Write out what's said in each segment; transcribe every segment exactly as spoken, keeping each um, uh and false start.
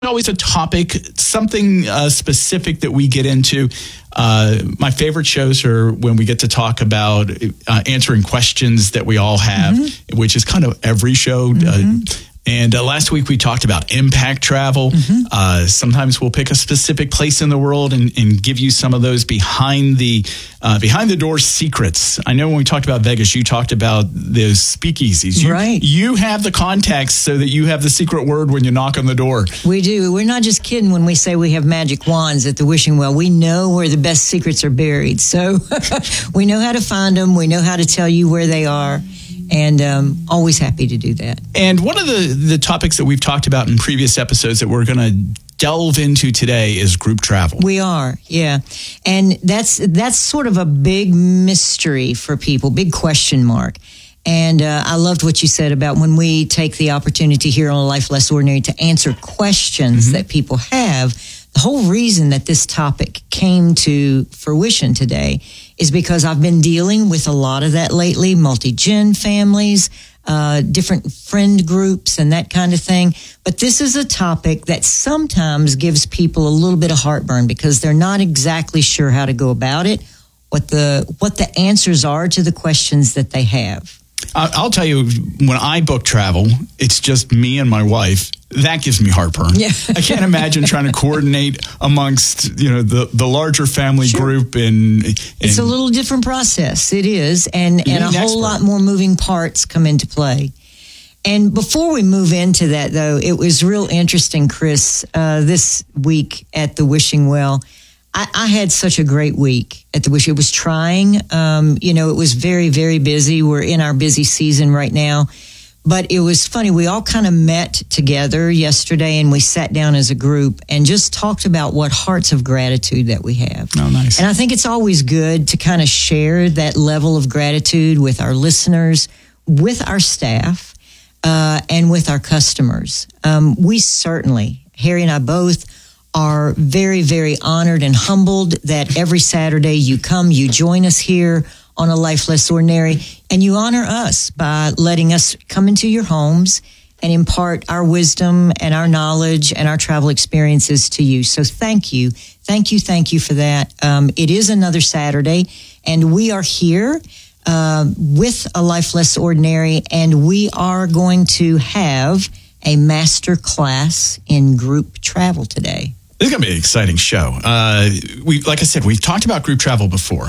always a topic, something uh, specific that we get into. Uh, my favorite shows are when we get to talk about uh, answering questions that we all have, mm-hmm. which is kind of every show. Mm-hmm. Uh, and uh, last week we talked about impact travel. Mm-hmm. Uh, sometimes we'll pick a specific place in the world and, and give you some of those behind the uh, behind the door secrets. I know when we talked about Vegas, you talked about those speakeasies. You, right. You have the contacts so that you have the secret word when you knock on the door. We do. We're not just kidding when we say we have magic wands at the Wishing Well. We know where the best secrets are buried. So we know how to find them. We know how to tell you where they are. And um, always happy to do that. And one of the, the topics that we've talked about in previous episodes that we're going to delve into today is group travel. We are, yeah. And that's that's sort of a big mystery for people, big question mark. And uh, I loved what you said about when we take the opportunity here on Life Less Ordinary to answer questions mm-hmm. that people have. The whole reason that this topic came to fruition today is because I've been dealing with a lot of that lately, multi-gen families, uh, different friend groups and that kind of thing. But this is a topic that sometimes gives people a little bit of heartburn because they're not exactly sure how to go about it, what the what the answers are to the questions that they have. I'll tell you, when I book travel, it's just me and my wife. That gives me heartburn. Yeah. I can't imagine trying to coordinate amongst, you know, the, the larger family sure. group. And, and it's a little different process. It is. And, and a whole expert. lot more moving parts come into play. And before we move into that, though, it was real interesting, Chris, uh, this week at the Wishing Well. I, I had such a great week at the Wish. It was trying. Um, you know, it was very, very busy. We're in our busy season right now. But it was funny. We all kind of met together yesterday and we sat down as a group and just talked about what hearts of gratitude that we have. Oh, nice. And I think it's always good to kind of share that level of gratitude with our listeners, with our staff, uh, and with our customers. Um, we certainly, Harry and I both, are very, very honored and humbled that every Saturday you come, you join us here on A Life Less Ordinary, and you honor us by letting us come into your homes and impart our wisdom and our knowledge and our travel experiences to you. So thank you. Thank you. Thank you for that. Um, it is another Saturday, and we are here uh, with A Life Less Ordinary, and we are going to have a master class in group travel today. This is going to be an exciting show. Uh, we, like I said, we've talked about group travel before,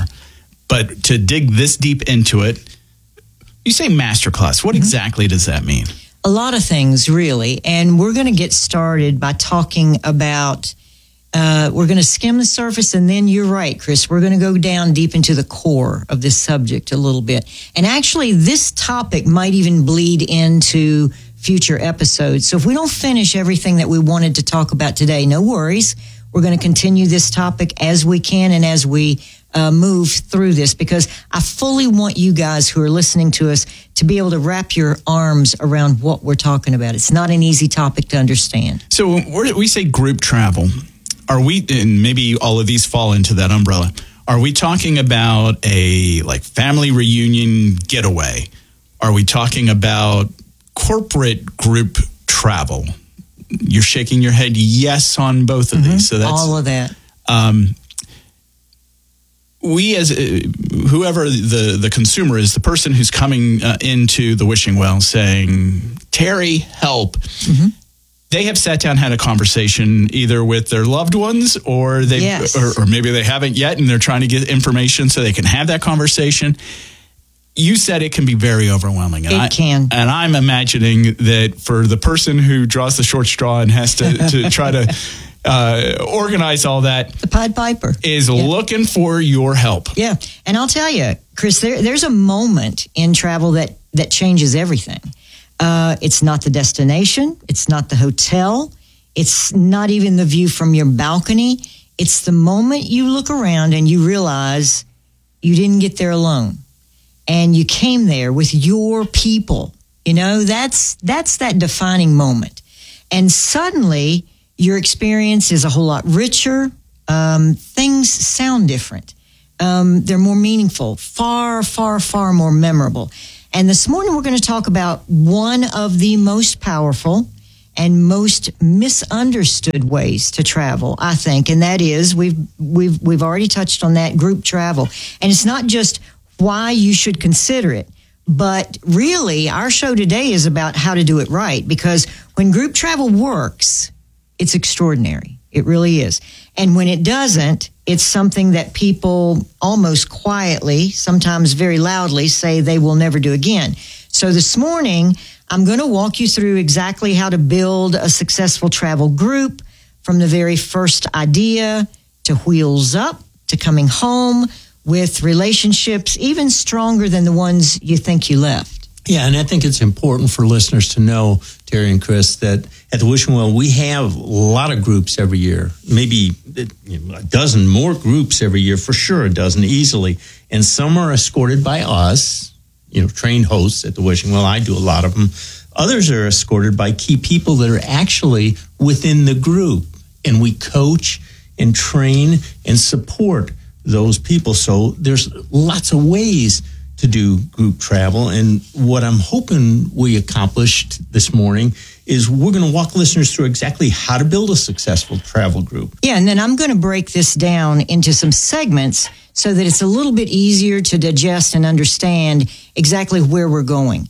but to dig this deep into it, you say masterclass. What mm-hmm. exactly does that mean? A lot of things, really. And we're going to get started by talking about, uh, we're going to skim the surface, and then you're right, Chris, we're going to go down deep into the core of this subject a little bit. And actually, this topic might even bleed into future episodes. So if we don't finish everything that we wanted to talk about today, no worries. We're going to continue this topic as we can and as we uh, move through this, because I fully want you guys who are listening to us to be able to wrap your arms around what we're talking about. It's not an easy topic to understand. So when we say group travel, are we, and maybe all of these fall into that umbrella, are we talking about a like family reunion getaway? Are we talking about corporate group travel? You're shaking your head yes on both of mm-hmm. these. So that's all of that. Um, we as uh, whoever the, the consumer is, the person who's coming uh, into the Wishing Well saying, Terry, help. Mm-hmm. They have sat down, had a conversation either with their loved ones or they, yes. or, or maybe they haven't yet, and they're trying to get information so they can have that conversation. You said it can be very overwhelming. And it I, can. And I'm imagining that for the person who draws the short straw and has to, to try to uh, organize all that. The Pied Piper. Is yeah. looking for your help. Yeah. And I'll tell you, Chris, there, there's a moment in travel that, that changes everything. Uh, it's not the destination. It's not the hotel. It's not even the view from your balcony. It's the moment you look around and you realize you didn't get there alone. And you came there with your people. You know, that's that's that defining moment. And suddenly, your experience is a whole lot richer. Um, things sound different. Um, they're more meaningful, far, far, far more memorable. And this morning, we're going to talk about one of the most powerful and most misunderstood ways to travel, I think, and that is we've we've we've already touched on that, group travel. And it's not just why you should consider it, but really our show today is about how to do it right, because when group travel works, it's extraordinary. It really is. And when it doesn't, it's something that people almost quietly, sometimes very loudly, say they will never do again. So this morning, I'm going to walk you through exactly how to build a successful travel group, from the very first idea to wheels up to coming home with relationships even stronger than the ones you think you left. Yeah, and I think it's important for listeners to know, Terry and Chris, that at the Wishing Well, we have a lot of groups every year, maybe you know, a dozen more groups every year, for sure, a dozen easily. And some are escorted by us, you know, trained hosts at the Wishing Well. I do a lot of them. Others are escorted by key people that are actually within the group. And we coach and train and support those people. So there's lots of ways to do group travel. And what I'm hoping we accomplished this morning is we're going to walk listeners through exactly how to build a successful travel group. Yeah, and then I'm going to break this down into some segments so that it's a little bit easier to digest and understand exactly where we're going.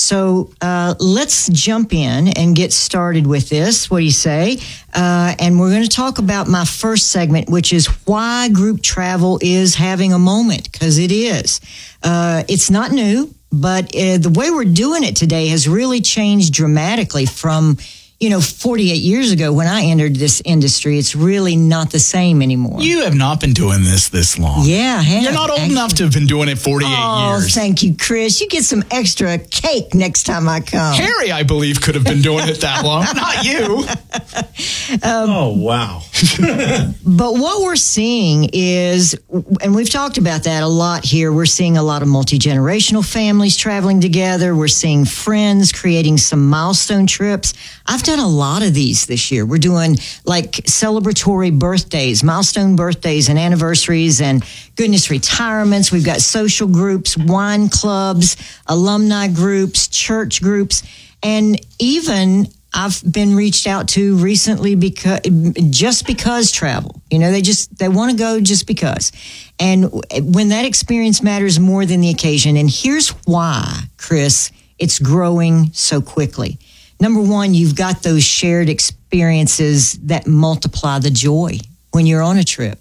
So uh, let's jump in and get started with this. What do you say? Uh, and we're going to talk about my first segment, which is why group travel is having a moment, because it is. Uh, it's not new, but uh, the way we're doing it today has really changed dramatically from, you know, forty-eight years ago when I entered this industry. It's really not the same anymore. You have not been doing this this long. Yeah, I have. You're not old actually. enough to have been doing it forty-eight oh, years. Thank you, Chris. You get some extra cake next time I come. Harry, I believe, could have been doing it that long. Not you. Um, oh, wow. But what we're seeing is, and we've talked about that a lot here, we're seeing a lot of multi-generational families traveling together. We're seeing friends creating some milestone trips. I've done a lot of these this year. We're doing like celebratory birthdays, milestone birthdays and anniversaries, and goodness, retirements. We've got social groups, wine clubs, alumni groups, church groups, and even I've been reached out to recently because just because travel. You know, they just they want to go just because. And when that experience matters more than the occasion, and here's why, Chris, it's growing so quickly. Number one, you've got those shared experiences that multiply the joy when you're on a trip.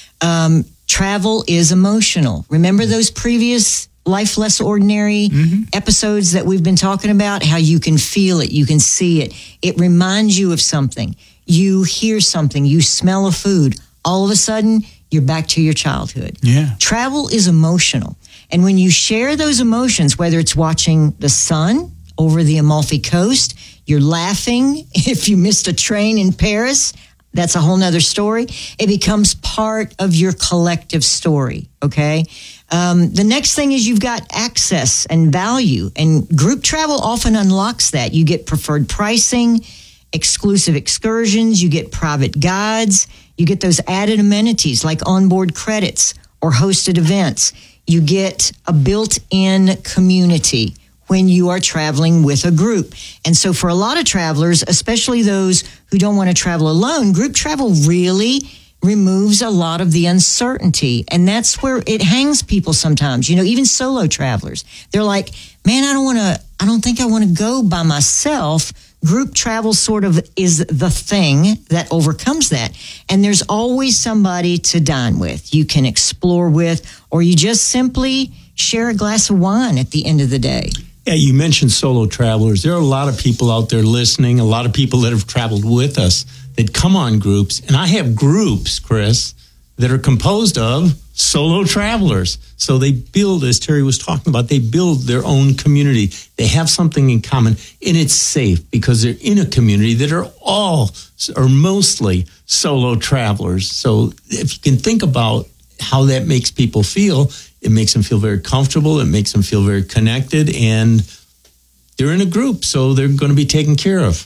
Um, travel is emotional. Remember those previous Life Less Ordinary mm-hmm. episodes that we've been talking about? How you can feel it, you can see it. It reminds you of something. You hear something, you smell a food. All of a sudden, you're back to your childhood. Yeah. Travel is emotional. And when you share those emotions, whether it's watching the sun over the Amalfi Coast, you're laughing if you missed a train in Paris, that's a whole nother story. It becomes part of your collective story, okay? Um, the next thing is you've got access and value, and group travel often unlocks that. You get preferred pricing, exclusive excursions, you get private guides, you get those added amenities like onboard credits or hosted events. You get a built-in community when you are traveling with a group. And so for a lot of travelers, especially those who don't want to travel alone, group travel really removes a lot of the uncertainty. And that's where it hangs people sometimes, you know, even solo travelers. They're like, man, I don't want to, I don't think I want to go by myself. Group travel sort of is the thing that overcomes that. And there's always somebody to dine with, you can explore with, or you just simply share a glass of wine at the end of the day. Yeah, you mentioned solo travelers. There are a lot of people out there listening, a lot of people that have traveled with us that come on groups. And I have groups, Chris, that are composed of solo travelers. So they build, as Terry was talking about, they build their own community. They have something in common, and it's safe because they're in a community that are all or mostly solo travelers. So if you can think about how that makes people feel, it makes them feel very comfortable. It makes them feel very connected, and they're in a group, so they're going to be taken care of.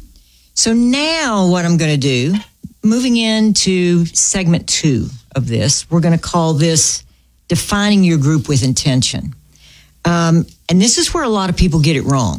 So now what I'm going to do, moving into segment two of this, we're going to call this defining your group with intention. Um, and this is where a lot of people get it wrong,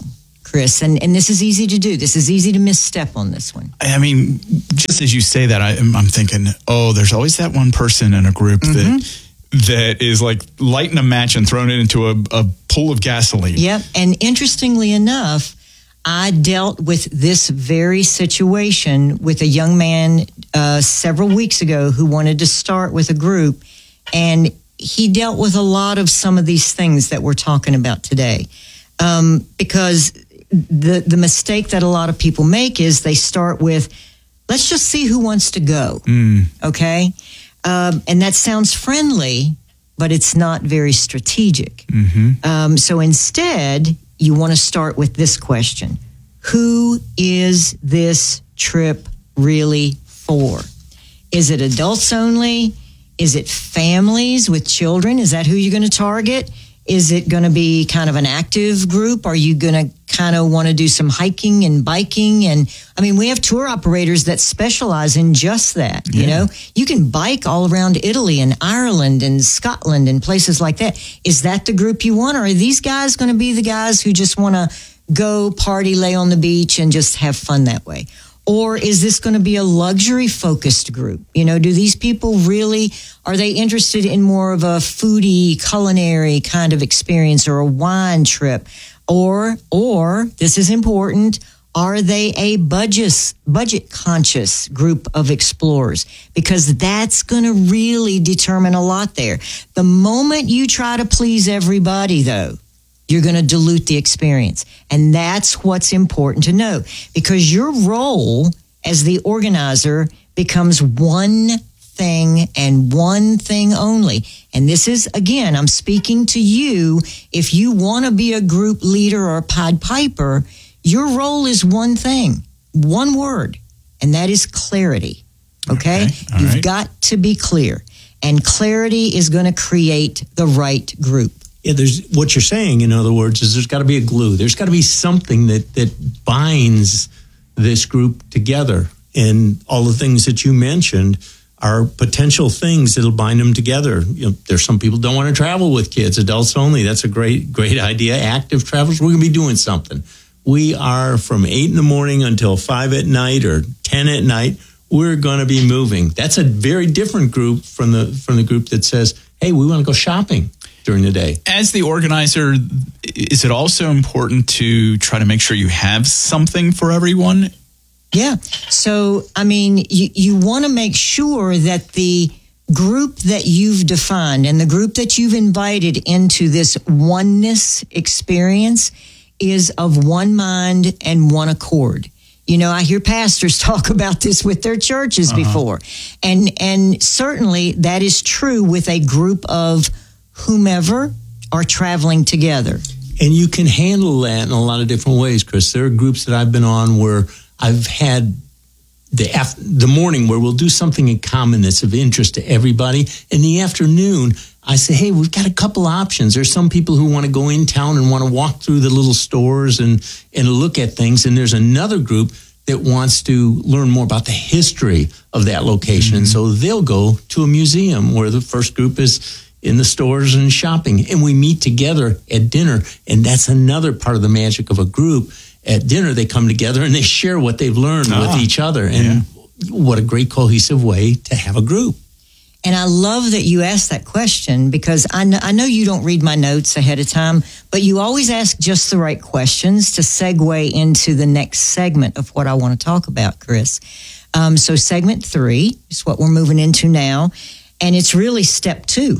Chris, and, and this is easy to do. This is easy to misstep on this one. I mean, just as you say that, I, I'm thinking, oh, there's always that one person in a group mm-hmm. that that is like lighting a match and throwing it into a, a pool of gasoline. Yep. And interestingly enough, I dealt with this very situation with a young man uh, several weeks ago who wanted to start with a group, and he dealt with a lot of some of these things that we're talking about today. Um, because the the mistake that a lot of people make is they start with, let's just see who wants to go. Mm. Okay? Um, and that sounds friendly, but it's not very strategic. Mm-hmm. Um, so instead, you want to start with this question. Who is this trip really for? Is it adults only? Is it families with children? Is that who you're going to target? Is it going to be kind of an active group? Are you going to kind of want to do some hiking and biking? And I mean, we have tour operators that specialize in just that. Yeah. You know, you can bike all around Italy and Ireland and Scotland and places like that. Is that the group you want? Or are these guys going to be the guys who just want to go party, lay on the beach and just have fun that way? Or is this going to be a luxury-focused group? You know, do these people really, are they interested in more of a foodie, culinary kind of experience or a wine trip? Or, or, this is important, are they a budget, budget-conscious group of explorers? Because that's going to really determine a lot there. The moment you try to please everybody, though, you're going to dilute the experience. And that's what's important to know, because your role as the organizer becomes one thing and one thing only. And this is, again, I'm speaking to you. If you want to be a group leader or a Pied Piper, your role is one thing, one word, and that is clarity. Okay? okay. You've right. got to be clear. And clarity is going to create the right group. Yeah, there's what you're saying, in other words, is there's got to be a glue. There's got to be something that, that binds this group together. And all the things that you mentioned are potential things that'll bind them together. You know, there's some people don't want to travel with kids, adults only. That's a great, great idea. Active travelers, we're going to be doing something. We are from eight in the morning until five at night or ten at night. We're going to be moving. That's a very different group from the from the group that says, hey, we want to go shopping during the day. As the organizer, is it also important to try to make sure you have something for everyone? Yeah. So, I mean, you, you want to make sure that the group that you've defined and the group that you've invited into this oneness experience is of one mind and one accord. You know, I hear pastors talk about this with their churches uh-huh. before. And and certainly that is true with a group of whomever are traveling together. And you can handle that in a lot of different ways, Chris. There are groups that I've been on where I've had the after, the morning where we'll do something in common that's of interest to everybody. In the afternoon, I say, hey, we've got a couple options. There's some people who want to go in town and want to walk through the little stores and, and look at things. And there's another group that wants to learn more about the history of that location. Mm-hmm. And so they'll go to a museum, where the first group is in the stores and shopping. And we meet together at dinner. And that's another part of the magic of a group. At dinner, they come together and they share what they've learned ah, with each other. And yeah. what a great cohesive way to have a group. And I love that you asked that question, because I know, I know you don't read my notes ahead of time, but you always ask just the right questions to segue into the next segment of what I want to talk about, Chris. Um, so segment three is what we're moving into now, and it's really step two.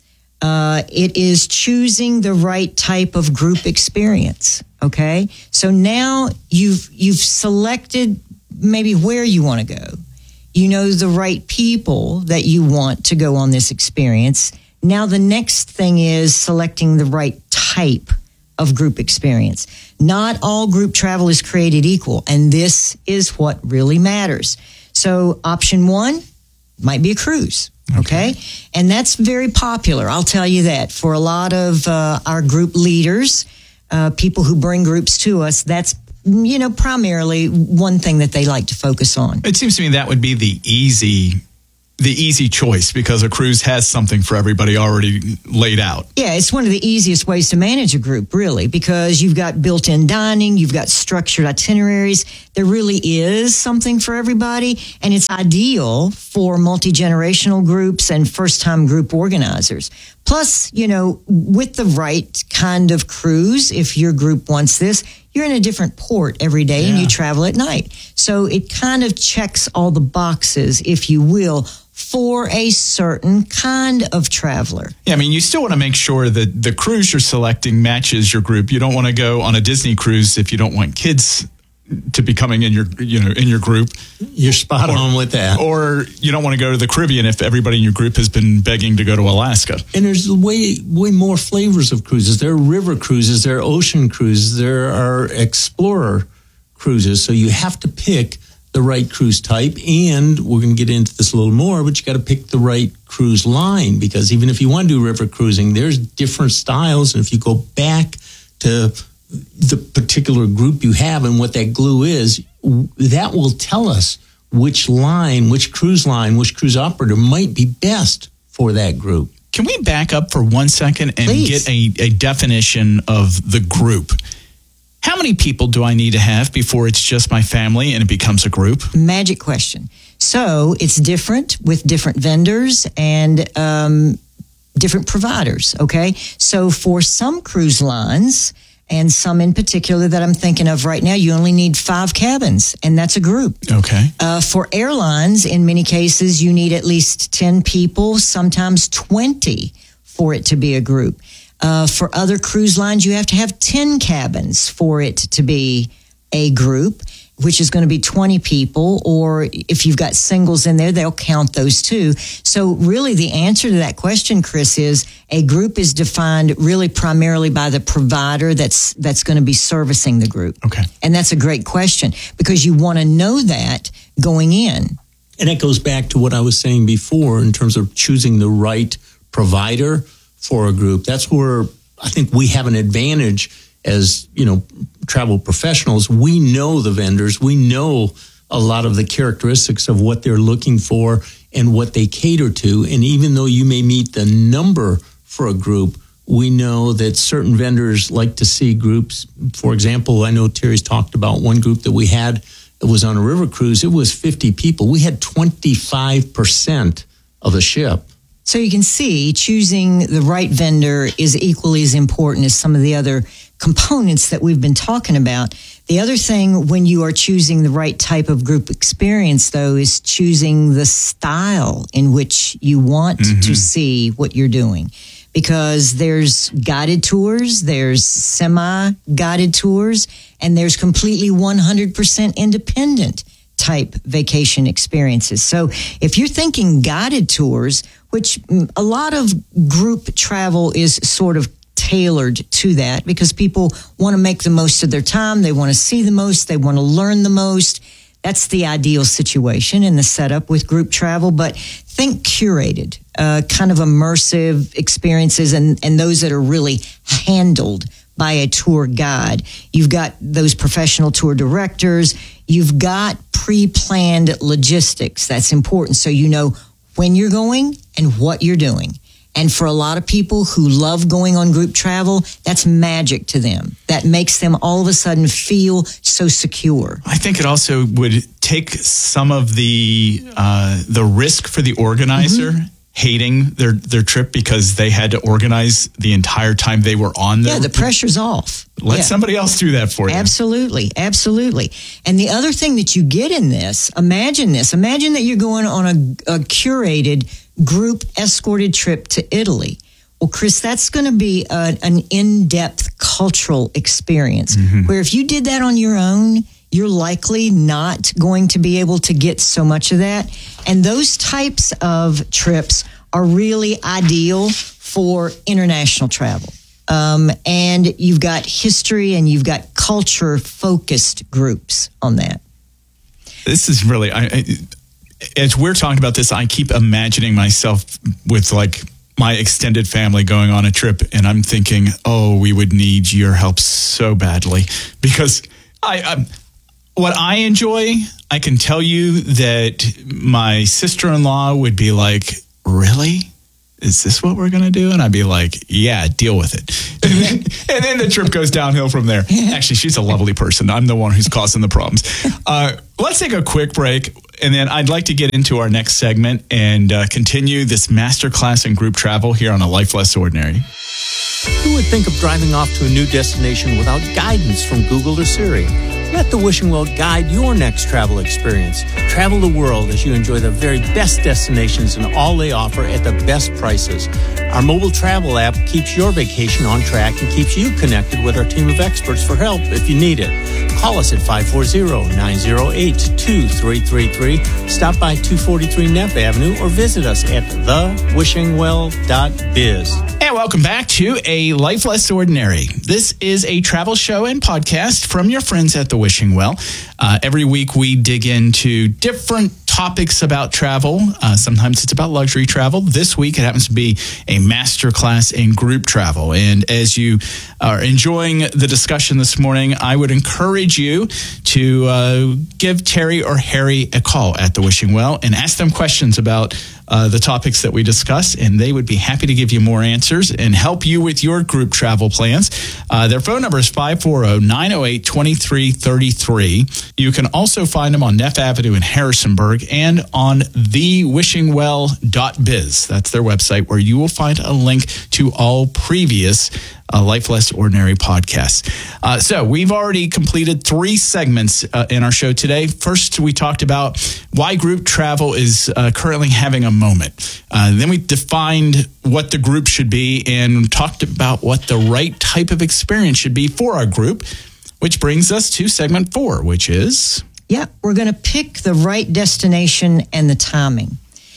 Uh, it is choosing the right type of group experience. Okay, so now you've you've selected maybe where you want to go. You know the right people that you want to go on this experience. Now the next thing is selecting the right type of group experience. Not all group travel is created equal, and this is what really matters. So option one might be a cruise. Okay. okay. And that's very popular. I'll tell you that for a lot of uh, our group leaders, uh, people who bring groups to us, that's, you know, primarily one thing that they like to focus on. It seems to me that would be the easy the easy choice because a cruise has something for everybody already laid out. Yeah, it's one of the easiest ways to manage a group, really, because you've got built-in dining, you've got structured itineraries. There really is something for everybody, and it's ideal for multi-generational groups and first-time group organizers. Plus, you know, with the right kind of cruise, if your group wants this, you're in a different port every day, yeah. and you travel at night. So it kind of checks all the boxes, if you will, for a certain kind of traveler. Yeah, I mean, you still want to make sure that the cruise you're selecting matches your group. You don't want to go on a Disney cruise if you don't want kids to be coming in your, you know, in your group. You're spot or, on with that. Or you don't want to go to the Caribbean if everybody in your group has been begging to go to Alaska. And there's way, way more flavors of cruises. There are river cruises, there are ocean cruises, there are explorer cruises. So you have to pick the right cruise type, and we're going to get into this a little more, but you got to pick the right cruise line, because even if you want to do river cruising, there's different styles. And if you go back to the particular group you have and what that glue is, that will tell us which line, which cruise line, which cruise operator might be best for that group. Can we back up for one second and Please. get a, a definition of the group? How many people do I need to have before it's just my family and it becomes a group? Magic question. So it's different with different vendors and um, different providers, okay? So for some cruise lines, and some in particular that I'm thinking of right now, you only need five cabins, and that's a group. Okay. Uh, for airlines, in many cases, you need at least ten people, sometimes twenty for it to be a group. Uh, for other cruise lines, you have to have ten cabins for it to be a group, which is going to be twenty people, or if you've got singles in there, they'll count those too. So really the answer to that question, Chris, is a group is defined really primarily by the provider that's that's going to be servicing the group. Okay. And that's a great question, because you want to know that going in. And it goes back to what I was saying before in terms of choosing the right provider for a group. That's where I think we have an advantage as, you know, travel professionals. We know the vendors. We know a lot of the characteristics of what they're looking for and what they cater to. And even though you may meet the number for a group, we know that certain vendors like to see groups. For example, I know Terry's talked about one group that we had that was on a river cruise. It was fifty people. We had twenty-five percent of the ship. So you can see choosing the right vendor is equally as important as some of the other components that we've been talking about. The other thing when you are choosing the right type of group experience, though, is choosing the style in which you want mm-hmm. to see what you're doing. Because there's guided tours, there's semi-guided tours, and there's completely one hundred percent independent type vacation experiences. So if you're thinking guided tours, which a lot of group travel is sort of tailored to that because people want to make the most of their time. They want to see the most. They want to learn the most. That's the ideal situation in the setup with group travel. But think curated, uh, kind of immersive experiences and, and those that are really handled by a tour guide. You've got those professional tour directors. You've got pre-planned logistics. That's important. So you know when you're going and what you're doing. And for a lot of people who love going on group travel, that's magic to them. That makes them all of a sudden feel so secure. I think it also would take some of the uh, the risk for the organizer mm-hmm. hating their, their trip because they had to organize the entire time they were on there. Yeah, the pressure's off. Let yeah. somebody else do that for you. Absolutely, absolutely. And the other thing that you get in this, imagine this. Imagine that you're going on a, a curated group escorted trip to Italy. Well, Chris, that's going to be a, an in-depth cultural experience mm-hmm. where if you did that on your own, you're likely not going to be able to get so much of that. And those types of trips are really ideal for international travel. Um, and you've got history and you've got culture-focused groups on that. This is really... I, I, as we're talking about this, I keep imagining myself with like my extended family going on a trip, and I'm thinking, oh, we would need your help so badly because I, I what I enjoy, I can tell you that my sister-in-law would be like, really? Is this what we're going to do? And I'd be like, yeah, deal with it. And then, and then the trip goes downhill from there. Actually, she's a lovely person. I'm the one who's causing the problems. Uh, let's take a quick break. And then I'd like to get into our next segment and uh, continue this masterclass in group travel here on A Life Less Ordinary. Who would think of driving off to a new destination without guidance from Google or Siri? Let the Wishing Well guide your next travel experience. Travel the world as you enjoy the very best destinations and all they offer at the best prices. Our mobile travel app keeps your vacation on track and keeps you connected with our team of experts for help if you need it. Call us at five four zero, nine zero eight, two three three three. Stop by two forty-three Neff Avenue or visit us at the wishing well dot biz. And welcome back to A Life Less Ordinary. This is a travel show and podcast from your friends at the Wishing Well. Uh, every week we dig into different topics about travel. Uh, sometimes it's about luxury travel. This week it happens to be a masterclass in group travel. And as you are enjoying the discussion this morning, I would encourage you to uh, give Terry or Harry a call at the Wishing Well and ask them questions about Uh, the topics that we discuss, and they would be happy to give you more answers and help you with your group travel plans. Uh, their phone number is five four zero, nine zero eight, two three three three. You can also find them on Neff Avenue in Harrisonburg and on the wishing well dot biz. That's their website, where you will find a link to all previous Uh, Life Less Ordinary podcast. Uh, so we've already completed three segments uh, in our show today. First, we talked about why group travel is uh, currently having a moment. Uh, then we defined what the group should be and talked about what the right type of experience should be for our group, which brings us to segment four, which is... Yeah, we're going to pick the right destination and the timing.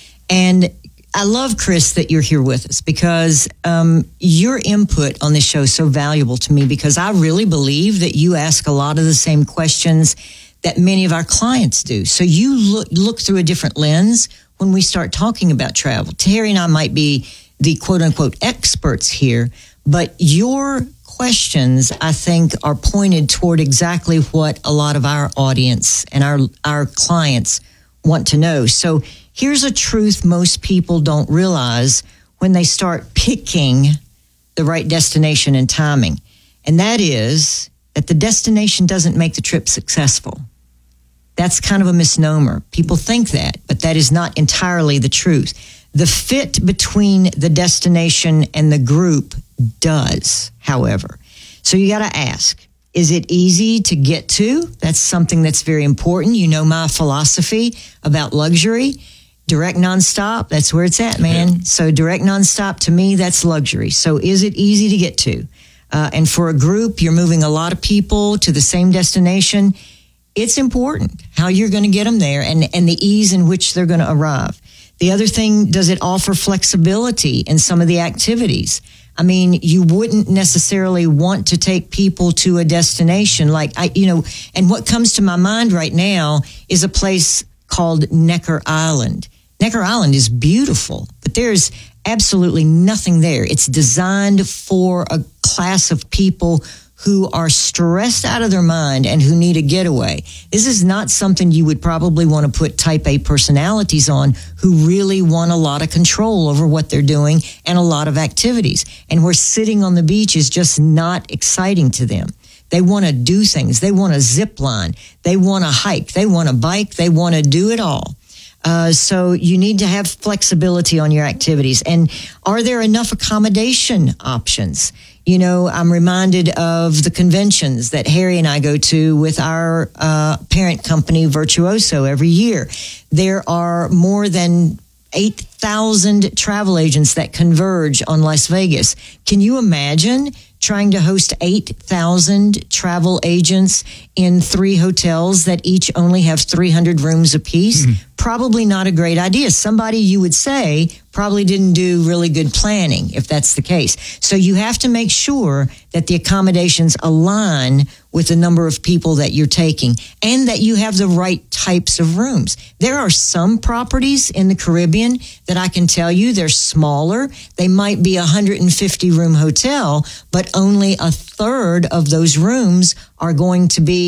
And I love, Chris, that you're here with us because um, your input on this show is so valuable to me because I really believe that you ask a lot of the same questions that many of our clients do. So you look, look through a different lens when we start talking about travel. Terry and I might be the quote-unquote experts here, but your questions, I think, are pointed toward exactly what a lot of our audience and our, our clients want to know. So here's a truth most people don't realize when they start picking the right destination and timing. And that is that the destination doesn't make the trip successful. That's kind of a misnomer. People think that, but that is not entirely the truth. The fit between the destination and the group does, however. So you got to ask, is it easy to get to? That's something that's very important. You know my philosophy about luxury. Direct nonstop, that's where it's at, man. Yeah. So direct nonstop, to me, that's luxury. So is it easy to get to? Uh, and for a group, you're moving a lot of people to the same destination. It's important how you're going to get them there and, and the ease in which they're going to arrive. The other thing, does it offer flexibility in some of the activities? I mean, you wouldn't necessarily want to take people to a destination like, I, you know, and what comes to my mind right now is a place called Necker Island. Necker Island is beautiful, but there's absolutely nothing there. It's designed for a class of people who are stressed out of their mind and who need a getaway. This is not something you would probably want to put type A personalities on who really want a lot of control over what they're doing and a lot of activities. And where sitting on the beach is just not exciting to them. They want to do things. They want to zip line. They want to hike. They want to bike. They want to do it all. Uh, so you need to have flexibility on your activities. And are there enough accommodation options? You know, I'm reminded of the conventions that Harry and I go to with our uh, parent company, Virtuoso, every year. There are more than eight thousand travel agents that converge on Las Vegas. Can you imagine trying to host eight thousand travel agents in three hotels that each only have three hundred rooms apiece? Mm-hmm. Probably not a great idea. Somebody, you would say, probably didn't do really good planning if that's the case. So you have to make sure that the accommodations align with the number of people that you're taking and that you have the right types of rooms. There are some properties in the Caribbean that I can tell you they're smaller. They might be a one hundred fifty room hotel, but only a third of those rooms are going to be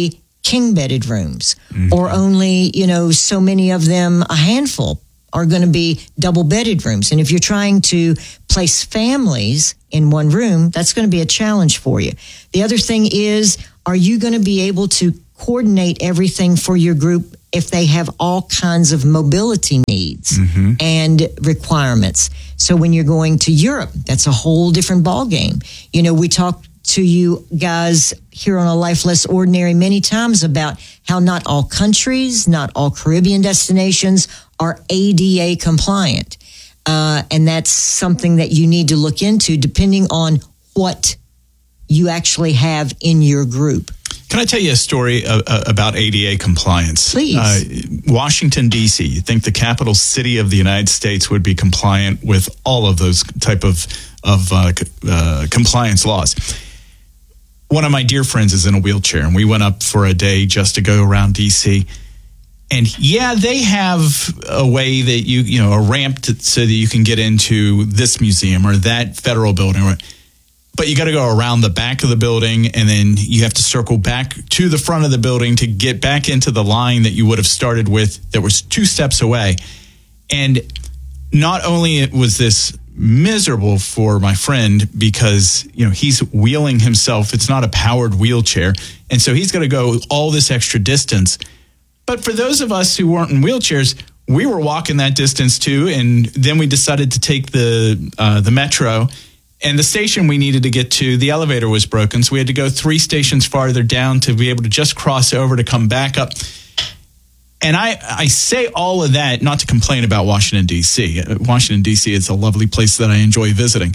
king bedded rooms, mm-hmm. or only, you know, so many of them, a handful, are going to be double bedded rooms. And if you're trying to place families in one room, that's going to be a challenge for you. The other thing is, are you going to be able to coordinate everything for your group if they have all kinds of mobility needs mm-hmm. and requirements? So when you're going to Europe, that's a whole different ballgame. You know, we talked to you guys here on A Life Less Ordinary many times about how not all countries, not all Caribbean destinations are A D A compliant. Uh, and that's something that you need to look into depending on what you actually have in your group. Can I tell you a story uh, uh, about A D A compliance? Please. Uh, Washington, D C, you think the capital city of the United States would be compliant with all of those type of, of uh, uh, compliance laws? One of my dear friends is in a wheelchair, and we went up for a day just to go around D C. And yeah, they have a way that you, you know, a ramp to, so that you can get into this museum or that federal building. But you got to go around the back of the building, and then you have to circle back to the front of the building to get back into the line that you would have started with that was two steps away. And not only was this miserable for my friend because, you know, he's wheeling himself. It's not a powered wheelchair. And so he's got to go all this extra distance. But for those of us who weren't in wheelchairs, we were walking that distance too. And then we decided to take the uh, the metro. And the station we needed to get to, the elevator was broken. So we had to go three stations farther down to be able to just cross over to come back up. And I, I say all of that not to complain about Washington, D C. Washington, D C is a lovely place that I enjoy visiting.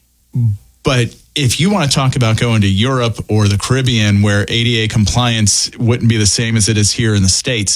But if you want to talk about going to Europe or the Caribbean where A D A compliance wouldn't be the same as it is here in the States,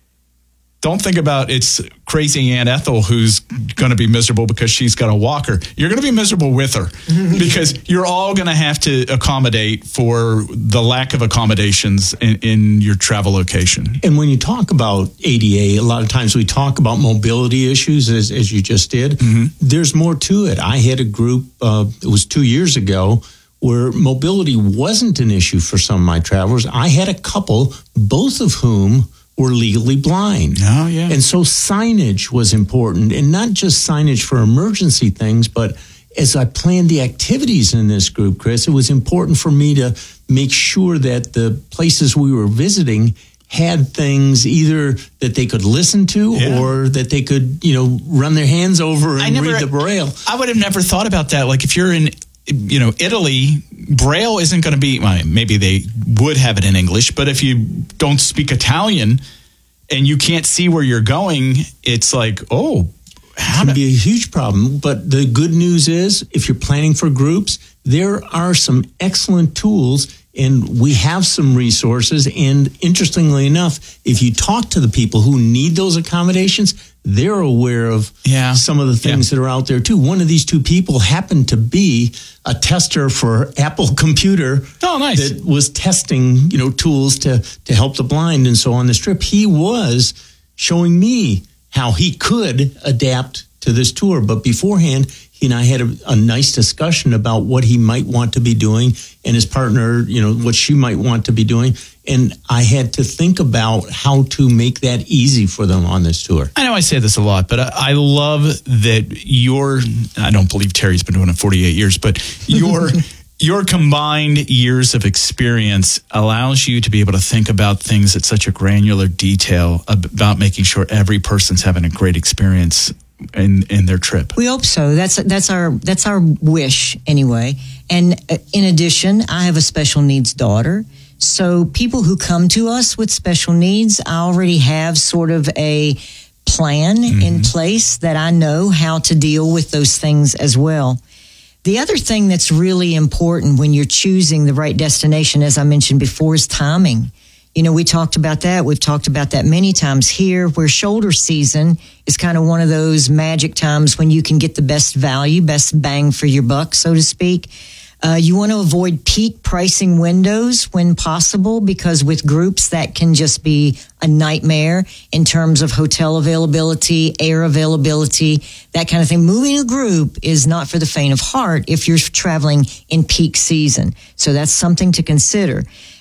don't think about it's crazy Aunt Ethel who's going to be miserable because she's got a walker. You're going to be miserable with her because you're all going to have to accommodate for the lack of accommodations in, in your travel location. And when you talk about A D A, a lot of times we talk about mobility issues, as, as you just did. Mm-hmm. There's more to it. I had a group, uh, it was two years ago, where mobility wasn't an issue for some of my travelers. I had a couple, both of whom were legally blind. Oh, yeah. And so signage was important, and not just signage for emergency things, but as I planned the activities in this group, Chris, it was important for me to make sure that the places we were visiting had things either that they could listen to yeah. or that they could, you know, run their hands over and never, read the Braille. I would have never thought about that. Like if you're in, you know, Italy, Braille isn't going to be, well, maybe they would have it in English, but if you don't speak Italian and you can't see where you're going, it's like, oh, how it can be a huge problem. But the good news is, if you're planning for groups, there are some excellent tools, and we have some resources. And interestingly enough, if you talk to the people who need those accommodations, they're aware of yeah. some of the things yeah. that are out there too. One of these two people happened to be a tester for Apple Computer. Oh, nice. That was testing, you know, tools to, to help the blind. And so on this trip, he was showing me how he could adapt to this tour. But beforehand, he and I had a, a nice discussion about what he might want to be doing, and his partner, you know, what she might want to be doing. And I had to think about how to make that easy for them on this tour. I know I say this a lot, but I, I love that your, I don't believe Terry's been doing it forty-eight years, but your your combined years of experience allows you to be able to think about things at such a granular detail about making sure every person's having a great experience in in their trip. We hope so. That's that's our that's our wish anyway. And in addition, I have a special needs daughter. So people who come to us with special needs, I already have sort of a plan mm-hmm. in place that I know how to deal with those things as well. The other thing that's really important when you're choosing the right destination, as I mentioned before, is timing. You know, we talked about that. We've talked about that many times here, where shoulder season is kind of one of those magic times when you can get the best value, best bang for your buck, so to speak. Uh, you want to avoid peak pricing windows when possible, because with groups that can just be a nightmare in terms of hotel availability, air availability, that kind of thing. Moving a group is not for the faint of heart if you're traveling in peak season. So that's something to consider.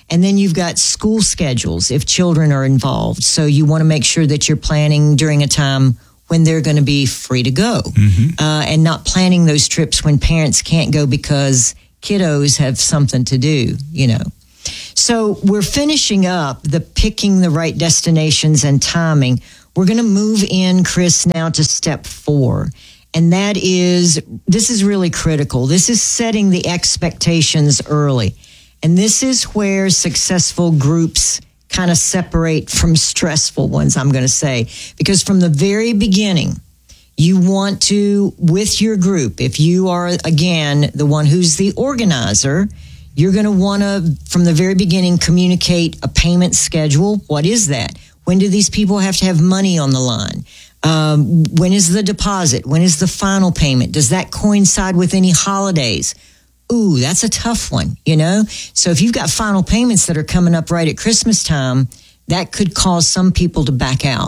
And then you've got school schedules if children are involved. So you want to make sure that you're planning during a time when they're going to be free to go, mm-hmm. uh, and not planning those trips when parents can't go because kiddos have something to do, you know. So we're finishing up the picking the right destinations and timing. We're going to move in, Chris, now to step four. And that is, this is really critical. This is setting the expectations early. And this is where successful groups kind of separate from stressful ones, I'm going to say. Because from the very beginning, you want to, with your group, if you are, again, the one who's the organizer, you're going to want to, from the very beginning, communicate a payment schedule. What is that? When do these people have to have money on the line? Um, when is the deposit? When is the final payment? Does that coincide with any holidays? Ooh, that's a tough one, you know? So if you've got final payments that are coming up right at Christmas time, that could cause some people to back out.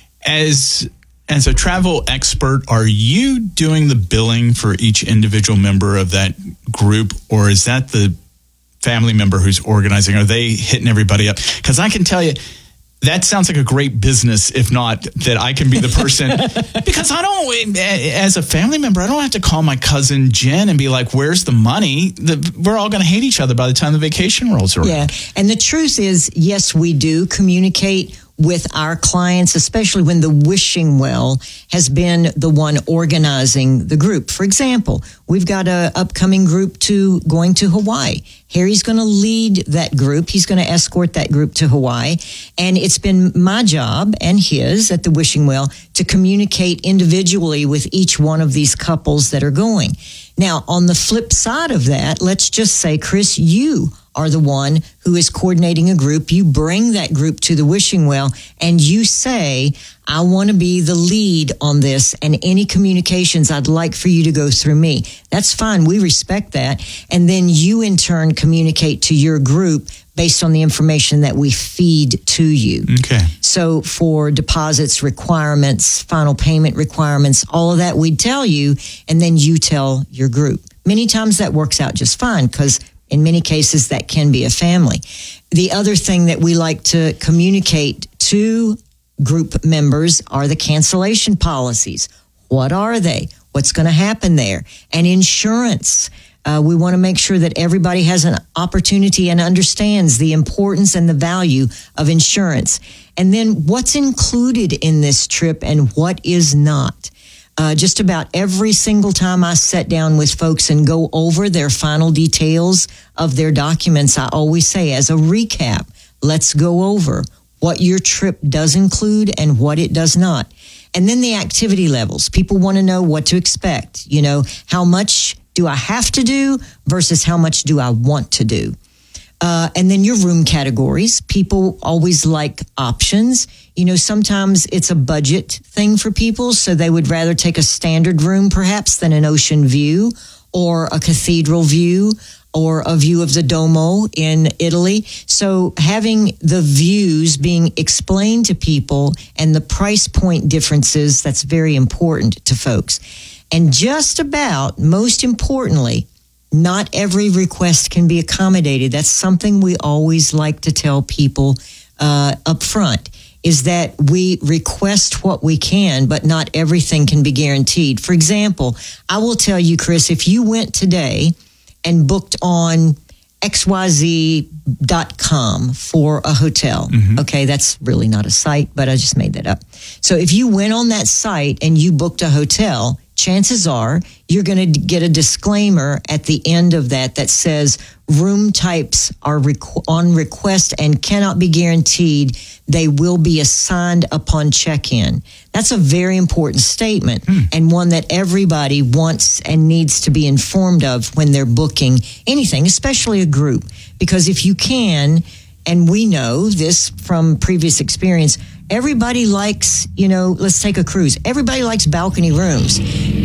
As as a travel expert, are you doing the billing for each individual member of that group, or is that the family member who's organizing? Are they hitting everybody up? Because I can tell you, that sounds like a great business, if not that I can be the person. Because I don't, as a family member, I don't have to call my cousin Jen and be like, where's the money? The, we're all going to hate each other by the time the vacation rolls around. Yeah. And the truth is, yes, we do communicate with our clients, especially when the wishing well has been the one organizing the group. For example, we've got a upcoming group to going to Hawaii. Harry's going to lead that group. He's going to escort that group to Hawaii. And it's been my job and his at the wishing well to communicate individually with each one of these couples that are going. Now, on the flip side of that, let's just say, Chris, you are the one who is coordinating a group. You bring that group to the wishing well and you say, I want to be the lead on this, and any communications I'd like for you to go through me. That's fine. We respect that. And then you in turn communicate to your group based on the information that we feed to you. Okay. So for deposits, requirements, final payment requirements, all of that we tell you, and then you tell your group. Many times that works out just fine because in many cases that can be a family. The other thing that we like to communicate to group members are the cancellation policies. What are they? What's going to happen there? And insurance. Uh, we want to make sure that everybody has an opportunity and understands the importance and the value of insurance. And then what's included in this trip and what is not. Uh, just about every single time I sit down with folks and go over their final details of their documents, I always say, as a recap, let's go over what your trip does include and what it does not. And then the activity levels. People want to know what to expect. You know, how much do I have to do versus how much do I want to do? Uh, and then your room categories. People always like options. You know, sometimes it's a budget thing for people, so they would rather take a standard room perhaps than an ocean view or a cathedral view or a view of the Duomo in Italy. So having the views being explained to people and the price point differences, that's very important to folks. And just about, most importantly, not every request can be accommodated. That's something we always like to tell people uh, up front, is that we request what we can, but not everything can be guaranteed. For example, I will tell you, Chris, if you went today and booked on X Y Z dot com for a hotel. Mm-hmm. Okay, that's really not a site, but I just made that up. So if you went on that site and you booked a hotel, chances are you're going to get a disclaimer at the end of that that says room types are requ- on request and cannot be guaranteed. They will be assigned upon check-in. That's a very important statement hmm. and one that everybody wants and needs to be informed of when they're booking anything, especially a group. Because if you can, and we know this from previous experience, everybody likes, you know, let's take a cruise. Everybody likes balcony rooms.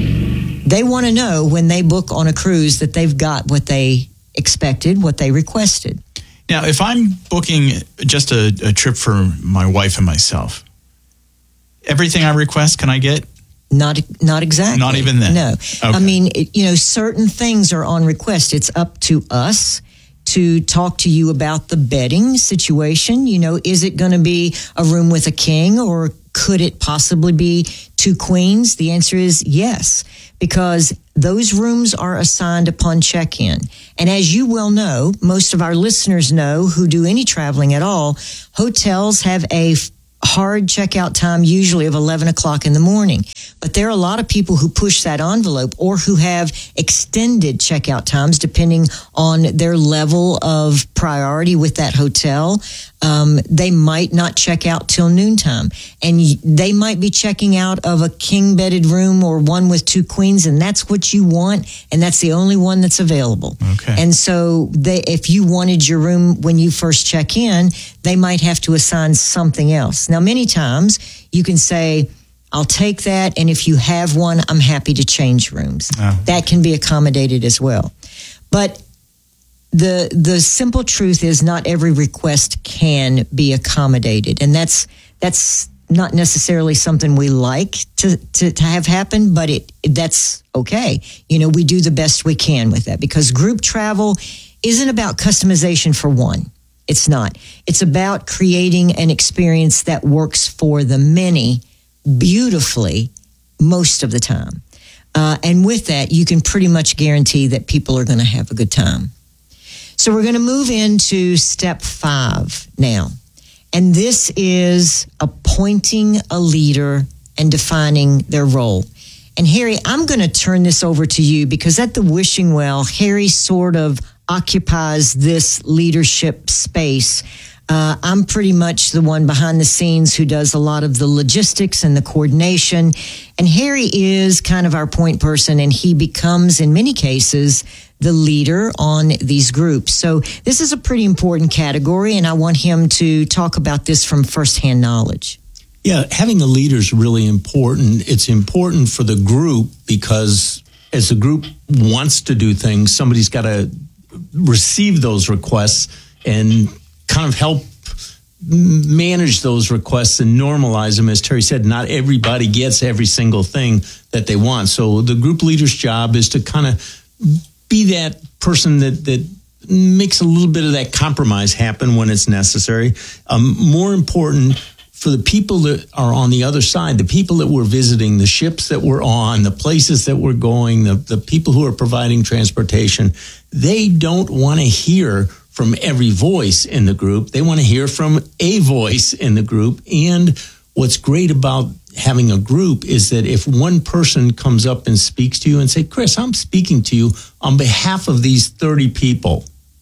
They want to know when they book on a cruise that they've got what they expected, what they requested. Now, if I'm booking just a, a trip for my wife and myself, everything I request, can I get? Not not exactly. Not even then? No. Okay. I mean, it, you know, certain things are on request. It's up to us to talk to you about the bedding situation. You know, is it going to be a room with a king, or could it possibly be two queens? The answer is yes, because those rooms are assigned upon check-in. And as you well know, most of our listeners know who do any traveling at all, hotels have a hard checkout time usually of eleven o'clock in the morning. But there are a lot of people who push that envelope or who have extended checkout times depending on their level of priority with that hotel. Um, they might not check out till noontime, and they might be checking out of a king bedded room or one with two queens, and that's what you want, and that's the only one that's available. Okay. And so they, if you wanted your room when you first check in, they might have to assign something else. Now, many times you can say, I'll take that, and if you have one, I'm happy to change rooms. Oh. That can be accommodated as well. But the the simple truth is not every request can be accommodated, and that's that's not necessarily something we like to, to, to have happen, but it that's okay. You know, we do the best we can with that, because group travel isn't about customization for one. It's not. It's about creating an experience that works for the many beautifully most of the time. Uh, and with that, you can pretty much guarantee that people are going to have a good time. So we're going to move into step five now. And this is appointing a leader and defining their role. And Harry, I'm going to turn this over to you, because at the Wishing Well, Harry sort of occupies this leadership space. Uh, I'm pretty much the one behind the scenes who does a lot of the logistics and the coordination. And Harry is kind of our point person, and he becomes, in many cases, the leader on these groups. So this is a pretty important category, and I want him to talk about this from firsthand knowledge. Yeah, having a leader is really important. It's important for the group, because as the group wants to do things, somebody's got to receive those requests and kind of help manage those requests and normalize them. As Terry said, not everybody gets every single thing that they want. So the group leader's job is to kind of be that person that, that makes a little bit of that compromise happen when it's necessary. Um, more important, for the people that are on the other side, the people that we're visiting, the ships that we're on, the places that we're going, the, the people who are providing transportation, they don't want to hear from every voice in the group. They want to hear from a voice in the group. And what's great about having a group is that if one person comes up and speaks to you and say, Chris, I'm speaking to you on behalf of these thirty people.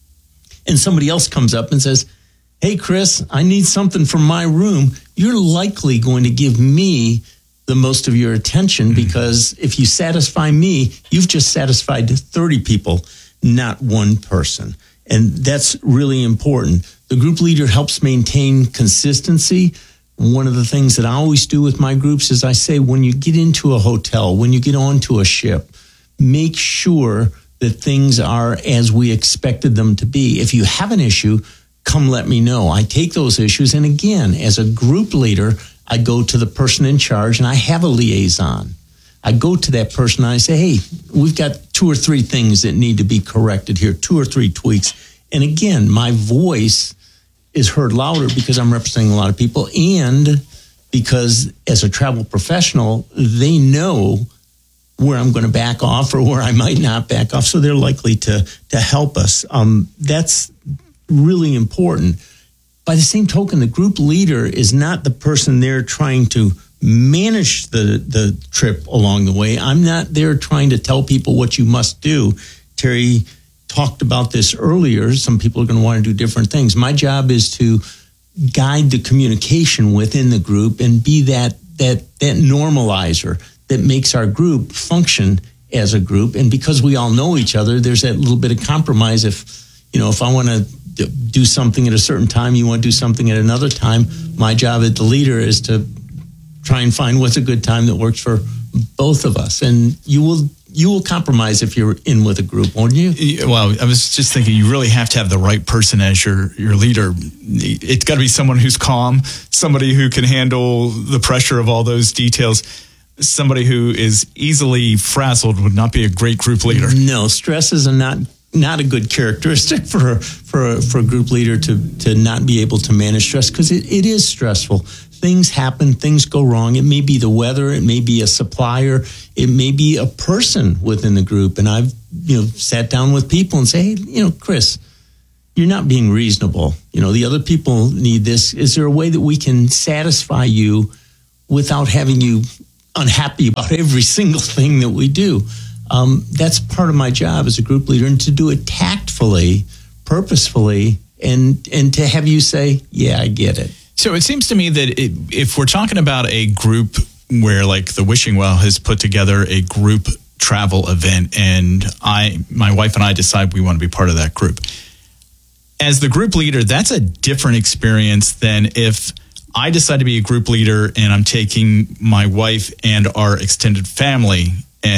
And somebody else comes up and says, hey, Chris, I need something from my room. You're likely going to give me the most of your attention, because if you satisfy me, you've just satisfied thirty people, not one person. And that's really important. The group leader helps maintain consistency. One of the things that I always do with my groups is I say, when you get into a hotel, when you get onto a ship, make sure that things are as we expected them to be. If you have an issue, come let me know. I take those issues, and again, as a group leader, I go to the person in charge, and I have a liaison. I go to that person and I say, hey, we've got two or three things that need to be corrected here, two or three tweaks. And again, my voice is heard louder because I'm representing a lot of people, and because as a travel professional, they know where I'm going to back off or where I might not back off. So they're likely to, to help us. Um, that's really important. By the same token, the group leader is not the person there trying to manage the, the trip along the way. I'm not there trying to tell people what you must do. Terry talked about this earlier. Some people are going to want to do different things. My job is to guide the communication within the group and be that that that normalizer that makes our group function as a group. And because we all know each other, there's that little bit of compromise. If, you know, if I want to do something at a certain time, you want to do something at another time, my job as the leader is to try and find what's a good time that works for both of us. And you will you will compromise if you're in with a group, won't you? Well, I was just thinking you really have to have the right person as your, your leader. It's got to be someone who's calm, somebody who can handle the pressure of all those details. Somebody who is easily frazzled would not be a great group leader. No, stress is not not a good characteristic for for for a group leader to to not be able to manage stress, because it, it is stressful. Things happen, things go wrong. It may be the weather, it may be a supplier, it may be a person within the group. And I've, you know, sat down with people and say, hey, you know, Chris, you're not being reasonable. You know, the other people need this. Is there a way that we can satisfy you without having you unhappy about every single thing that we do? Um, that's part of my job as a group leader, and to do it tactfully, purposefully, and and to have you say, yeah, I get it. So it seems to me that it, if we're talking about a group where, like, the Wishing Well has put together a group travel event, and I, my wife and I decide we want to be part of that group, as the group leader, that's a different experience than if I decide to be a group leader and I'm taking my wife and our extended family,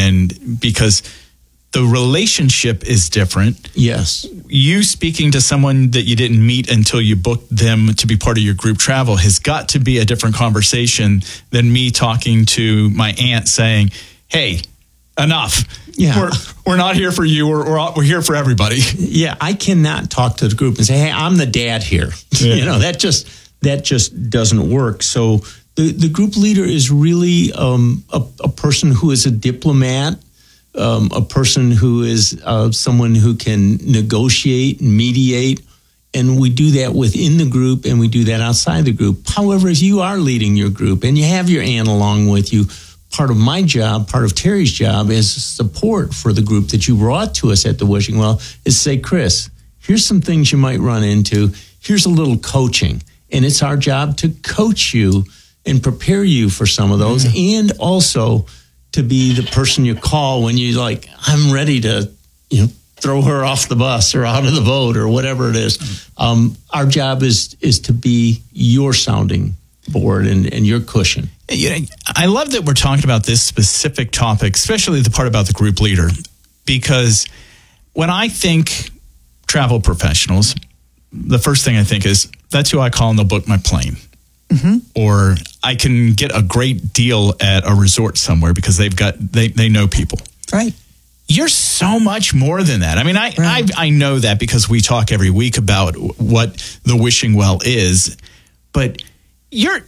and because the relationship is different. Yes. You speaking to someone that you didn't meet until you booked them to be part of your group travel has got to be a different conversation than me talking to my aunt saying, hey, enough. Yeah. We're, we're not here for you. We're, we're, we're here for everybody. Yeah. I cannot talk to the group and say, hey, I'm the dad here. Yeah. You know, that just, that just doesn't work. So the, the group leader is really um, a, a person who is a diplomat, um, a person who is uh, someone who can negotiate, mediate, and we do that within the group and we do that outside the group. However, if you are leading your group and you have your aunt along with you, part of my job, part of Terry's job as support for the group that you brought to us at the Wishing Well is say, Chris, here's some things you might run into. Here's a little coaching. And it's our job to coach you and prepare you for some of those, yeah. and also to be the person you call when you like, I'm ready to, you know, throw her off the bus or out of the boat or whatever it is. Um, our job is is to be your sounding board and, and your cushion. You know, I love that we're talking about this specific topic, especially the part about the group leader, because when I think travel professionals, the first thing I think is that's who I call and they'll book my plane. Mm-hmm. Or I can get a great deal at a resort somewhere because they've got they, they know people. Right. You're so much more than that. I mean, I, right. I I know that because we talk every week about what the Wishing Well is, but you're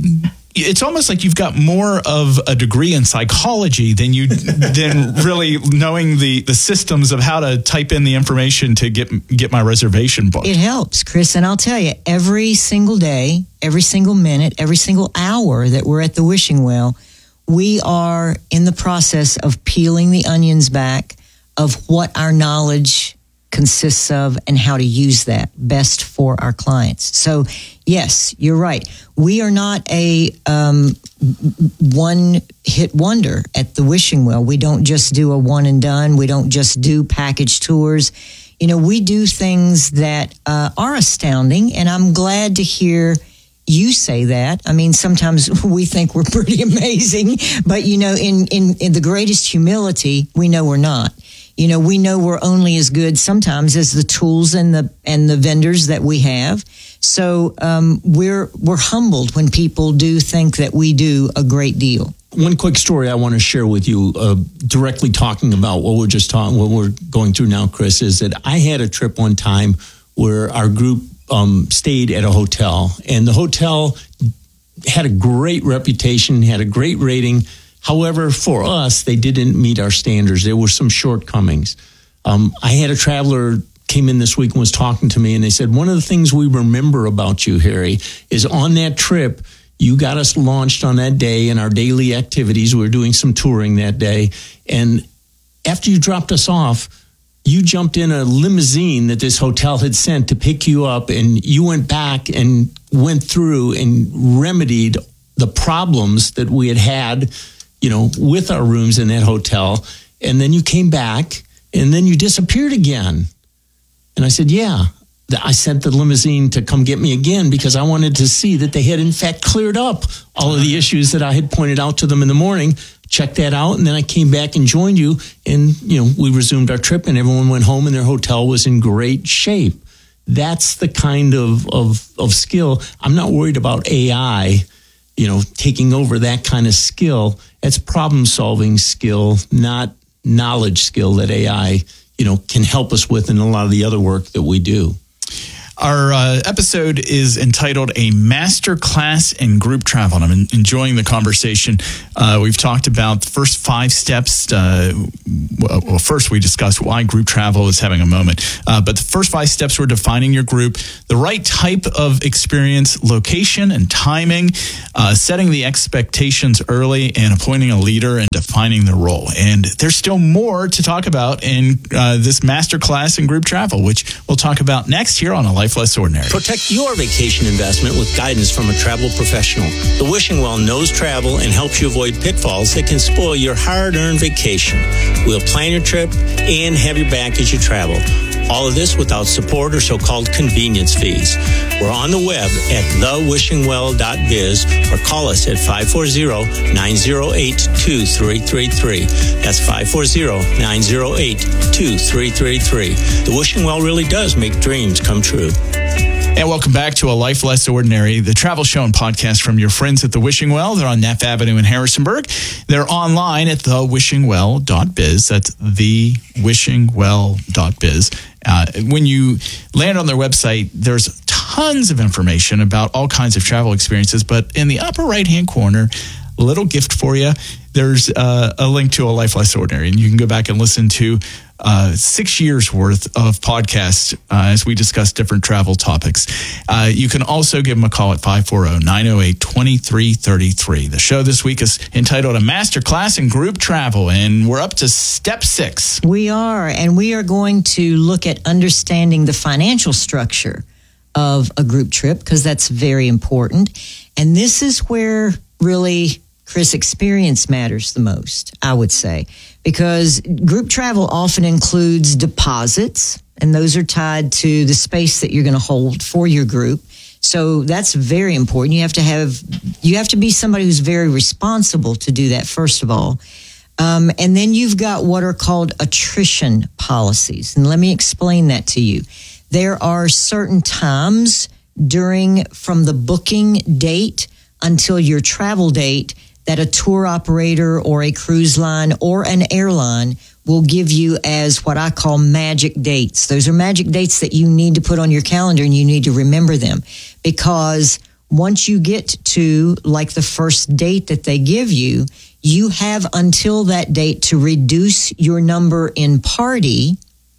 it's almost like you've got more of a degree in psychology than you than really knowing the, the systems of how to type in the information to get get my reservation booked. It helps, Chris, and I'll tell you, every single day, every single minute, every single hour that we're at the Wishing Well, we are in the process of peeling the onions back of what our knowledge consists of and how to use that best for our clients. So, yes, you're right. We are not a um, one-hit wonder at the Wishing Well. We don't just do a one and done. We don't just do package tours. You know, we do things that uh, are astounding, and I'm glad to hear you say that. I mean, sometimes we think we're pretty amazing, but, you know, in, in, in the greatest humility, we know we're not. You know, we know we're only as good sometimes as the tools and the and the vendors that we have. So um, we're we're humbled when people do think that we do a great deal. One quick story I want to share with you, uh, directly talking about what we're just talking, what we're going through now, Chris, is that I had a trip one time where our group um, stayed at a hotel, and the hotel had a great reputation, had a great rating. However, for us, they didn't meet our standards. There were some shortcomings. Um, I had a traveler came in this week and was talking to me, and they said, one of the things we remember about you, Harry, is on that trip, you got us launched on that day in our daily activities. We were doing some touring that day. And after you dropped us off, you jumped in a limousine that this hotel had sent to pick you up, and you went back and went through and remedied the problems that we had had, you know, with our rooms in that hotel. And then you came back and then you disappeared again. And I said, yeah, I sent the limousine to come get me again because I wanted to see that they had in fact cleared up all of the issues that I had pointed out to them in the morning. Check that out. And then I came back and joined you, and, you know, we resumed our trip and everyone went home and their hotel was in great shape. That's the kind of, of, of skill. I'm not worried about A I, you know, taking over that kind of skill. It's problem-solving skill, not knowledge skill that A I, you know, can help us with in a lot of the other work that we do. Our uh, episode is entitled A Master Class in Group Travel, and I'm en- enjoying the conversation. Uh, we've talked about the first five steps. Uh, well, first we discussed why group travel is having a moment. Uh, but the first five steps were defining your group, the right type of experience, location and timing, uh, setting the expectations early, and appointing a leader and defining the role. And there's still more to talk about in uh, this master class in group travel, which we'll talk about next here on A Life Less Ordinary. Protect your vacation investment with guidance from a travel professional. The Wishing Well knows travel and helps you avoid pitfalls that can spoil your hard-earned vacation. We'll plan your trip and have your back as you travel. All of this without support or so-called convenience fees. We're on the web at the wishing well dot biz or call us at five four zero, nine zero eight, two three three three. That's five four zero, nine zero eight, two three three three. The Wishing Well really does make dreams come true. And welcome back to A Life Less Ordinary, the travel show and podcast from your friends at The Wishing Well. They're on Neff Avenue in Harrisonburg. They're online at the wishing well dot biz. That's the wishing well dot biz. Uh, when you land on their website, there's tons of information about all kinds of travel experiences. But in the upper right-hand corner, a little gift for you. There's uh, a link to A Life Less Ordinary, and you can go back and listen to uh, six years worth of podcasts uh, as we discuss different travel topics. Uh, you can also give them a call at five four zero, nine zero eight, two three three three. The show this week is entitled A Master Class in Group Travel, and we're up to step six. We are, and we are going to look at understanding the financial structure of a group trip, because that's very important. And this is where really, Chris, experience matters the most, I would say, because group travel often includes deposits, and those are tied to the space that you're going to hold for your group. So that's very important. You have to have, you have to be somebody who's very responsible to do that, first of all. Um, and then you've got what are called attrition policies. And let me explain that to you. There are certain times during, from the booking date until your travel date, that a tour operator or a cruise line or an airline will give you as what I call magic dates. Those are magic dates that you need to put on your calendar, and you need to remember them, because once you get to like the first date that they give you, you have until that date to reduce your number in party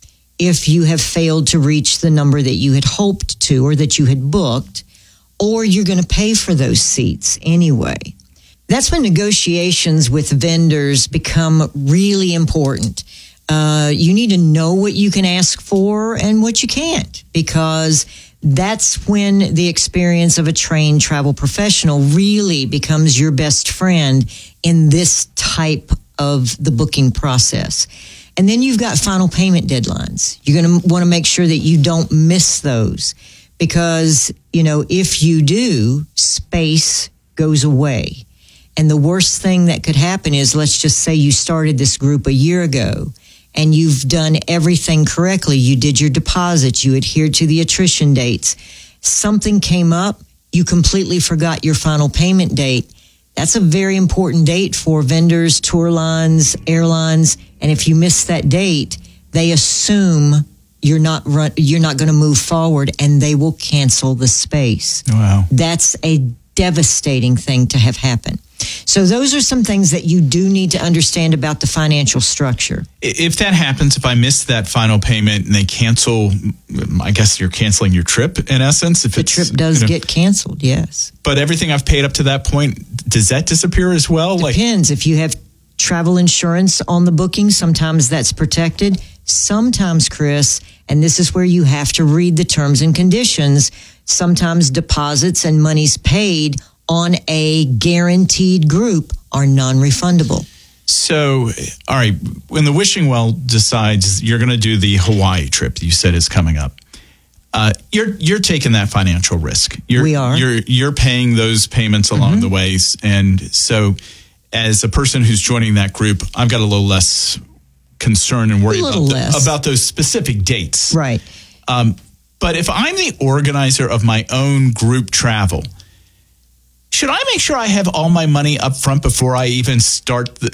if you have failed to reach the number that you had hoped to or that you had booked, or you're going to pay for those seats anyway. That's when negotiations with vendors become really important. Uh, you need to know what you can ask for and what you can't, because that's when the experience of a trained travel professional really becomes your best friend in this type of the booking process. And then you've got final payment deadlines. You're going to want to make sure that you don't miss those, because, you know, if you do, space goes away. And the worst thing that could happen is, let's just say you started this group a year ago and you've done everything correctly. You did your deposits, you adhered to the attrition dates. Something came up, you completely forgot your final payment date. That's a very important date for vendors, tour lines, airlines. And if you miss that date, they assume you're not run, you're not going to move forward, and they will cancel the space. Wow. That's a devastating thing to have happen. So those are some things that you do need to understand about the financial structure. If that happens, if I miss that final payment and they cancel, I guess you're canceling your trip in essence. If the it's, trip does you know, get canceled, yes. But everything I've paid up to that point, does that disappear as well? Depends. Like, if you have travel insurance on the booking, sometimes that's protected. Sometimes, Chris, and this is where you have to read the terms and conditions, sometimes deposits and monies paid on a guaranteed group are non-refundable. So, all right, when the Wishing Well decides you're going to do the Hawaii trip you said is coming up, uh, you're you're taking that financial risk. You're, we are. You're you're paying those payments along mm-hmm. the ways, and so as a person who's joining that group, I've got a little less concern and worry about the, about those specific dates. Right. Um, but if I'm the organizer of my own group travel, should I make sure I have all my money up front before I even start the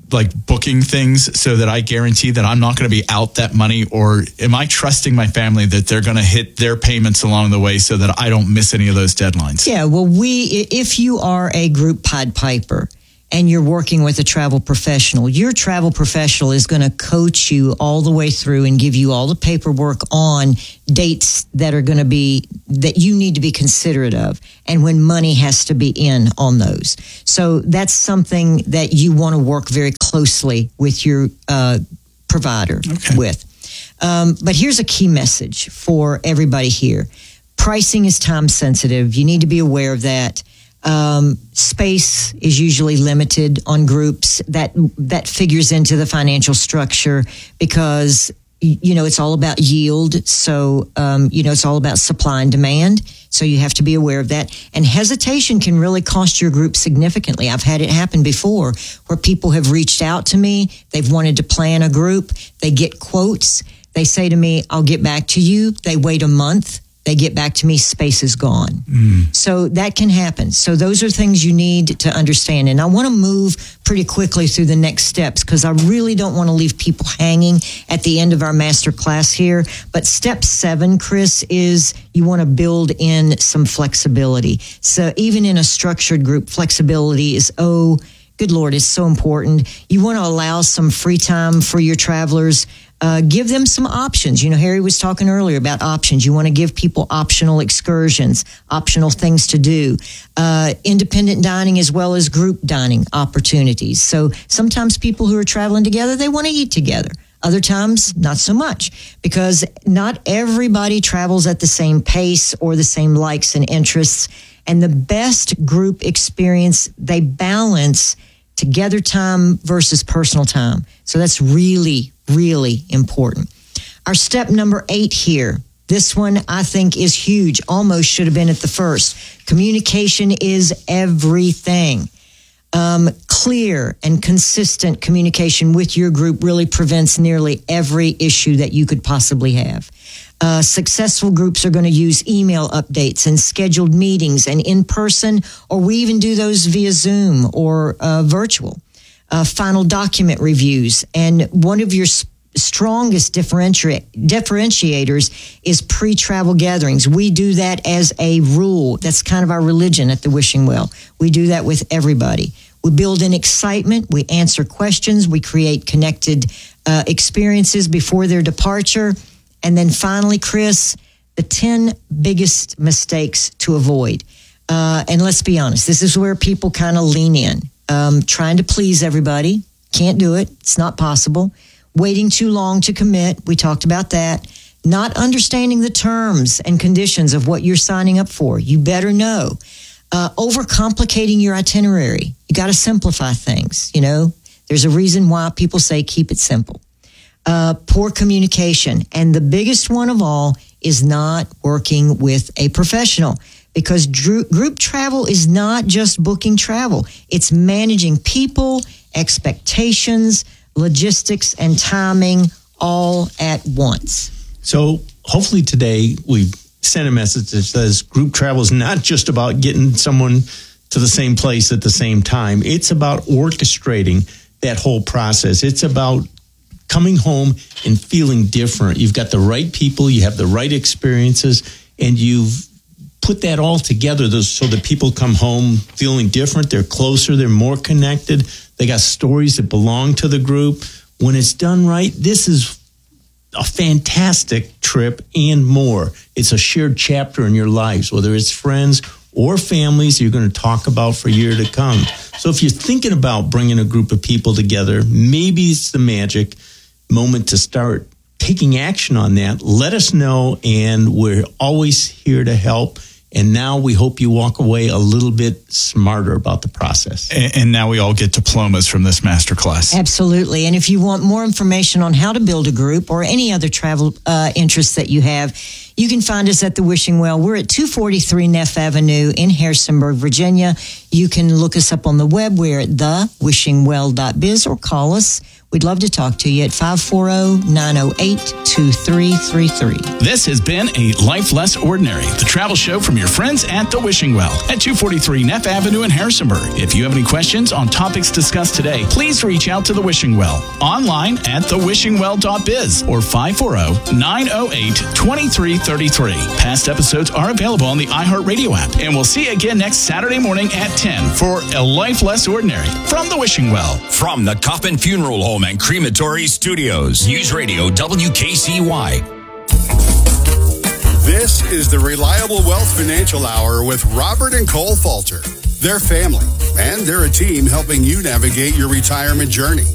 like booking things so that I guarantee that I'm not going to be out that money, or am I trusting my family that they're going to hit their payments along the way so that I don't miss any of those deadlines? Yeah, well, we if you are a group Pied Piper and you're working with a travel professional, your travel professional is going to coach you all the way through and give you all the paperwork on dates that are going to be, that you need to be considerate of, and when money has to be in on those. So that's something that you want to work very closely with your uh, provider okay. with. Um, but here's a key message for everybody here. Pricing is time sensitive. You need to be aware of that. Um, space is usually limited on groups. That that figures into the financial structure because, you know, it's all about yield. So, um, you know, it's all about supply and demand. So you have to be aware of that. And hesitation can really cost your group significantly. I've had it happen before where people have reached out to me. They've wanted to plan a group. They get quotes. They say to me, I'll get back to you. They wait a month. They get back to me, space is gone. Mm. So that can happen. So those are things you need to understand. And I want to move pretty quickly through the next steps because I really don't want to leave people hanging at the end of our master class here. But step seven, Chris, is you want to build in some flexibility. So even in a structured group, flexibility is, oh, good Lord, it's so important. You want to allow some free time for your travelers. Uh, give them some options. You know, Harry was talking earlier about options. You want to give people optional excursions, optional things to do, uh, independent dining as well as group dining opportunities. So sometimes people who are traveling together, they want to eat together. Other times, not so much, because not everybody travels at the same pace or the same likes and interests. And the best group experience, they balance together time versus personal time. So that's really, really important. Our step number eight here, this one I think is huge, almost should have been at the first. Communication is everything. Um, clear and consistent communication with your group really prevents nearly every issue that you could possibly have. Uh, successful groups are going to use email updates and scheduled meetings and in person, or we even do those via Zoom or uh, virtual. Uh, final document reviews. And one of your sp- strongest differenti- differentiators is pre-travel gatherings. We do that as a rule. That's kind of our religion at the Wishing Well. We do that with everybody. We build in excitement. We answer questions. We create connected uh, experiences before their departure. And then finally, Chris, the ten biggest mistakes to avoid. Uh, and let's be honest, this is where people kind of lean in. Um, trying to please everybody. Can't do it. It's not possible. Waiting too long to commit. We talked about that. Not understanding the terms and conditions of what you're signing up for. You better know. Uh, overcomplicating your itinerary. You got to simplify things. You know, there's a reason why people say keep it simple. Uh, poor communication. And the biggest one of all is not working with a professional, because dr- group travel is not just booking travel. It's managing people, expectations, logistics, and timing all at once. So hopefully today we've sent a message that says group travel is not just about getting someone to the same place at the same time. It's about orchestrating that whole process. It's about coming home and feeling different. You've got the right people, you have the right experiences, and you've put that all together so that people come home feeling different. They're closer, they're more connected. They got stories that belong to the group. When it's done right, this is a fantastic trip and more. It's a shared chapter in your lives, whether it's friends or families you're going to talk about for a year to come. So if you're thinking about bringing a group of people together, maybe it's the magic moment to start taking action on that. Let us know, and we're always here to help. And now we hope you walk away a little bit smarter about the process. And, and now we all get diplomas from this masterclass. Absolutely. And if you want more information on how to build a group or any other travel uh, interests that you have, you can find us at the Wishing Well. We're at two forty-three Neff Avenue in Harrisonburg, Virginia. You can look us up on the web. We're at the wishing well dot biz or call us. We'd love to talk to you at five four zero, nine zero eight, two three three three. This has been a Life Less Ordinary, the travel show from your friends at the Wishing Well at two forty-three Neff Avenue in Harrisonburg. If you have any questions on topics discussed today, please reach out to the Wishing Well online at the wishing well dot biz or five four zero, nine zero eight, two three three three. Past episodes are available on the iHeartRadio app, and we'll see you again next Saturday morning at ten for a Life Less Ordinary from the Wishing Well. From the Coffin Funeral Home and Crematory Studios, News Radio W K C Y. This is the Reliable Wealth Financial Hour with Robert and Cole Falter. They're family, and they're a team helping you navigate your retirement journey.